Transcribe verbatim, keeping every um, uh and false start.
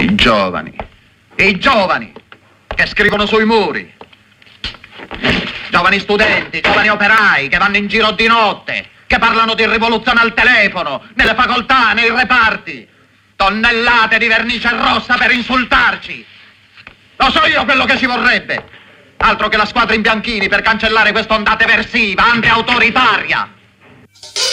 I giovani, i giovani che scrivono sui muri, giovani studenti, giovani operai che vanno in giro di notte, che parlano di rivoluzione al telefono, nelle facoltà, nei reparti, tonnellate di vernice rossa per insultarci. Lo so io quello che ci vorrebbe, altro che la squadra in bianchini per cancellare questa ondata eversiva, anti-autoritaria.